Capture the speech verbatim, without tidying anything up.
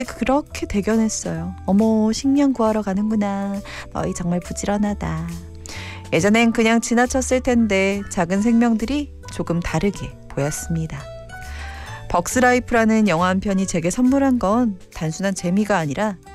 그렇게 대견했어요. 어머, 식량 구하러 가는구나. 너희 정말 부지런하다. 예전엔 그냥 지나쳤을 텐데 작은 생명들이 조금 다르게 보였습니다. 벅스라이프라는 영화 한 편이 제게 선물한 건 단순한 재미가 아니라